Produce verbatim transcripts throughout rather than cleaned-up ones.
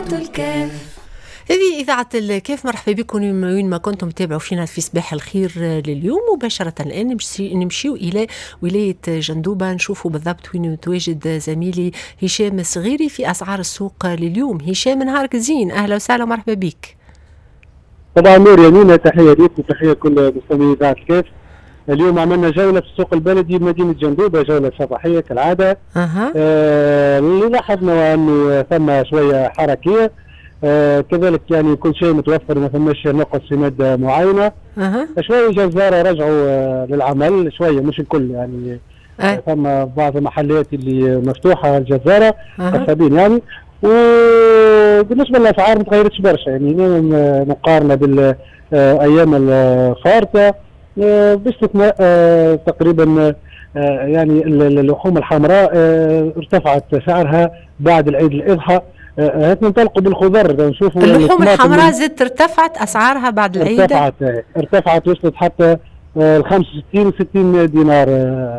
إذاعة الكاف. هذه إذاعة الكاف، مرحبا بكم وين ما كنتم تتابعوا فينا في صباح الخير لليوم. مباشرة الآن نمشيو إلى ولاية جندوبة نشوفوا بالضبط وين يتواجد زميلي هشام الصغيري في أسعار السوق لليوم. هشام، نهارك زين، أهلا وسهلا ومرحبا بك. طبعا نور يمينة، تحية ليك وتحية كل مستمعي إذاعة الكاف. اليوم عملنا جولة في السوق البلدي بمدينة جندوبة، جولة صباحية كالعادة. أه. آه اللي لاحظنا أنه ثم شوية حركية، آه كذلك يعني كل شيء متوفر، ما ثماش نقص في مادة معينة. أه. شوية جزارة رجعوا آه للعمل شوية، مش الكل يعني. أه. ثم بعض المحلات اللي مفتوحة الجزارة كسابين أه. يعني. وبالنسبة للأسعار ما تغيرتش برشا، يعني مقارنة بالأيام الفارطة، باستثناء تقريبا يعني اللحوم الحمراء ارتفعت سعرها بعد العيد الأضحى. هات ننطلقوا بالخضر نشوفوا اللحوم الحمراء زدت ارتفعت أسعارها بعد العيد، ارتفعت ارتفعت وصلت حتى ال خمسة وستين وستين دينار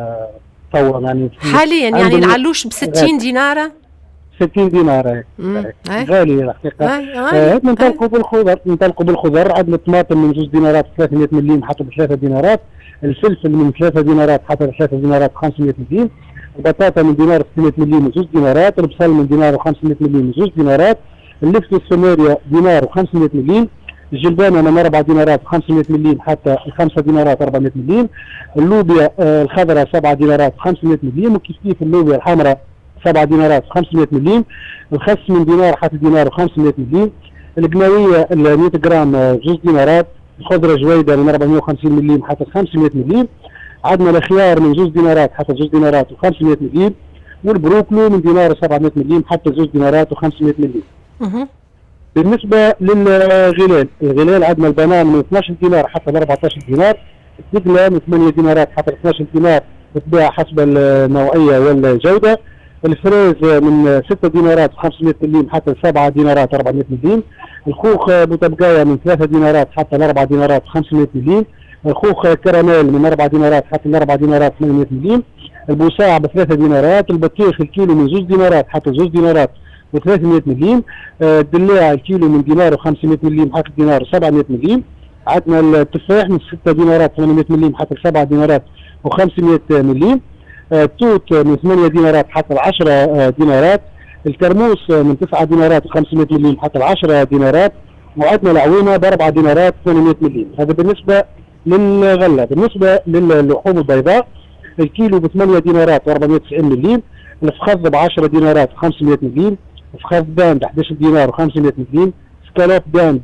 توا يعني حاليا، يعني العلوش ب ستين دينار ستين دينار غالي الحقيقه. هات ننطلقوا بالخضر ننطلقوا بالخضر عندنا الطماطم من زوج دينارات ثلاثمائة مليم حتى بثلاثة دينارات، الفلفل من ثلاثة دينارات حتى ثلاثة دينارات خمسمائة مليم، البطاطا من دينار ستمائة مليم وزوج دينارات، البصل من دينار وخمسمائة مليم وزوج دينارات، اللفت السمارية دينار وخمسمائة مليم، الجلبانة من أربعة دينارات خمسمائة مليم حتى الخمسة دينارات أربعمائة مليم، اللوبيا الخضراء سبعة دينارات خمسمائة مليم، وكيف كيف اللوبيا الحمراء سبعة دينارات خمسمائة مليم، الخس من دينار حتى دينار وخمسمائة مليم، القناوية مئة جرام جوج دينارات، الخضرة جويدة من أربعمائة وخمسين مليم حتى خمسمائة مليم، عندنا الخيار من جوج دينارات حتى جوج دينارات وخمسمائة مليم، والبروكلو من دينار وسبعمائة مليم حتى جوج دينارات وخمسمائة مليم. أه. بالنسبة للغلال، الغلال عندنا البنان من اثناش دينار حتى أربعطاش دينار، الدقلة من ثمانية دينارات حتى اثناش دينار تتباع حسب النوعية والجودة، الفريز من ستة دينارات خمسمائة مليم حتى سبعة دينارات أربعمائة مليم، الخوخ متبقية من ثلاثة دينارات حتى أربعة دينارات خمسمائة مليم، الخوخ كراميل من أربعة دينارات حتى أربعة دينارات ثمانمائة مليم، البوساع بثلاثة دينارات، البطيخ الكيلو من زوج دينارات حتى زوج دينارات وثلاثمائة مليم، الدلاع الكيلو من دينار وخمسمائة مليم حتى دينار وسبعمائة مليم، عندنا التفاح من ستة دينارات ثمانمائة مليم حتى سبعة دينارات وخمسمائة مليم، التوت من ثمانية دينارات حتى عشرة دينارات، الكرموس من تسعة دينارات وخمسمائة مليم حتى عشرة دينارات، وعندنا العوينة بأربعة دينارات ثمانمائة مليم. هذا بالنسبة للغلة. بالنسبة للحوم البيضاء الكيلو بثمانية دينارات وأربعمائة وتسعين مليم، الفخذ بعشرة دينارات وخمسمائة مليم، فخذ داند أحد عشر دينار وخمسمائة مليم، سكالوب داند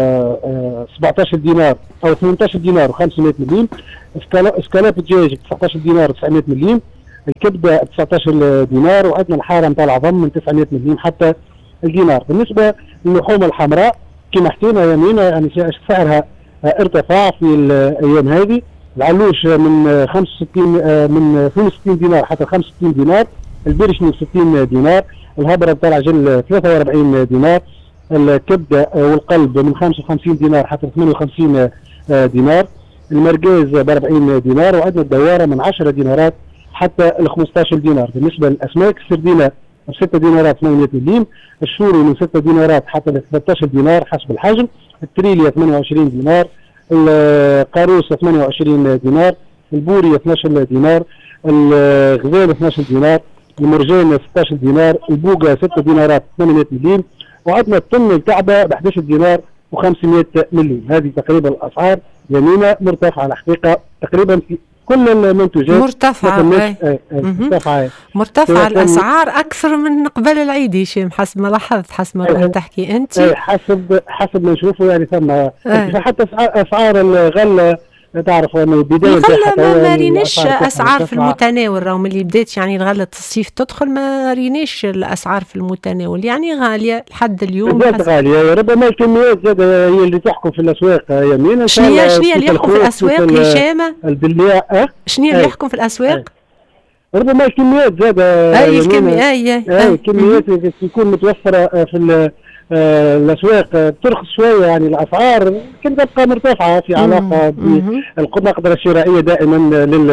سبعطاش دينار أو ثمانية عشر دينار وخمسمائة مليم، سكالوب دجاج تسعطاش دينار وتسعمائة مليم، الكبدة تسعطاش دينار، وعندنا الحارة نتاع العظم من تسعمائة مليم حتى الدينار. بالنسبة للحوم الحمراء كما حكينا يمينا يعني سعرها ارتفع في الأيام هذه، العلوش من خمسة وستين من اثنين وستين دينار حتى خمسة وستين دينار، البرشني ستين دينار، الهبرة بتاع العجل ثلاثة وأربعين دينار، الكبدة والقلب من خمسة وخمسين دينار حتى ثمانية وخمسين دينار، المرقاز ب أربعين دينار، وعندنا الدوارة من عشرة دينارات حتى ال خمسطاش دينار. بالنسبة للأسماك السردينة ب ستة دينارات ثمانمائة مليم، الشوري من ستة دينارات حتى ل ثلاثطاش دينار حسب الحجم، التريليا ثمانية وعشرين دينار، القاروسة ثمانية وعشرين دينار، البوري اثناش دينار، الغزال اثناش دينار، المرجان ستة عشر دينار، البوقة ستة دينارات ثمانمائة مليم، وعندنا الطن الكعبة ب أحد عشر دينار وخمسمائة مليم. هذه تقريبا الأسعار يمينة مرتفعة الحقيقة تقريبا في كل المنتوجات مرتفعة. مرتفعة مرتفعة الأسعار أكثر من قبل العيد هشام حسب ما لاحظت، حسب ما كنت تحكي أنت. حسب حسب ما نشوفه يعني ثم حتى أسعار الغلة تعرف انه بدايه الغله ما, ما ريناش اسعار في المتناول، راهم اللي بدات يعني الغله الصيف تدخل ما ريناش الاسعار في المتناول، يعني غاليه لحد اليوم. بدات غاليه، ربما الكميات زاد هي اللي تحكم في الاسواق يمين. شنو هي شنو هي اللي يحكم في الاسواق هشام؟ البلياء أه؟ شنو هي اللي يحكم في الاسواق؟ أه. ربما الكميات زاد. اي الكميات اي اي الكميات تكون متوفره في آه الاسواق ترخص شويه، يعني الاسعار كانت تبقى مرتفعه في علاقه بالقدره الشرائيه دائما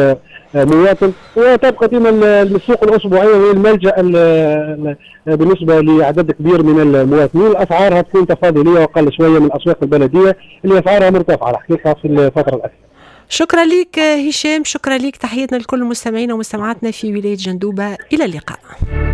مواطن. وتبقى ديما السوق الاسبوعيه هي الملجا بالنسبه لعدد كبير من المواطنين. اسعارها تكون تفاضليه واقل شويه من الاسواق البلديه اللي اسعارها مرتفعه الحقيقه في الفتره الاخيره. شكرا لك هشام، شكرا لك، تحياتنا لكل المستمعين ومستمعاتنا في ولايه جندوبه، الى اللقاء.